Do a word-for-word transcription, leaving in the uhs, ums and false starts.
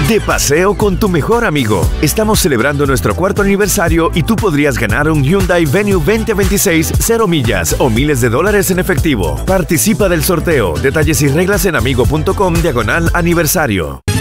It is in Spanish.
De paseo con tu mejor amigo. Estamos celebrando nuestro cuarto aniversario y tú podrías ganar un Hyundai Venue veinte veintiséis, cero millas o miles de dólares en efectivo. Participa del sorteo. Detalles y reglas en amigo punto com diagonal aniversario.